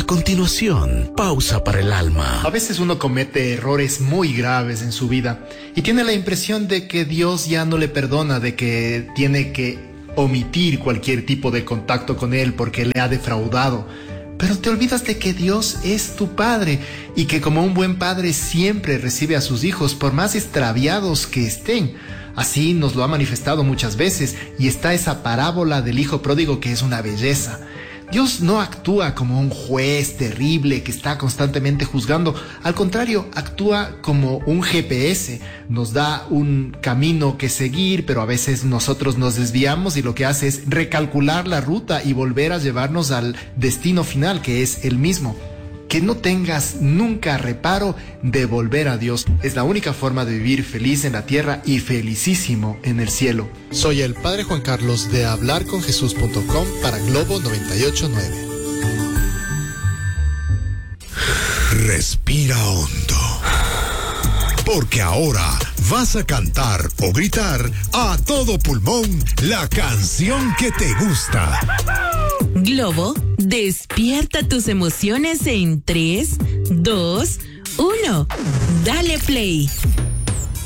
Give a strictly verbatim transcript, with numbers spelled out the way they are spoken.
continuación, pausa para el alma. A veces uno comete errores muy graves en su vida y tiene la impresión de que Dios ya no le perdona, de que tiene que omitir cualquier tipo de contacto con Él porque le ha defraudado. Pero te olvidas de que Dios es tu Padre y que como un buen padre siempre recibe a sus hijos por más extraviados que estén. Así nos lo ha manifestado muchas veces y está esa parábola del hijo pródigo que es una belleza. Dios no actúa como un juez terrible que está constantemente juzgando. Al contrario, actúa como un G P S. Nos da un camino que seguir, pero a veces nosotros nos desviamos y lo que hace es recalcular la ruta y volver a llevarnos al destino final, que es el mismo. Que no tengas nunca reparo de volver a Dios. Es la única forma de vivir feliz en la tierra y felicísimo en el cielo. Soy el Padre Juan Carlos de hablar con jesús punto com para Globo noventa y ocho punto nueve. Respira hondo. Porque ahora vas a cantar o gritar a todo pulmón la canción que te gusta. Globo, despierta tus emociones en tres, dos, uno. Dale play.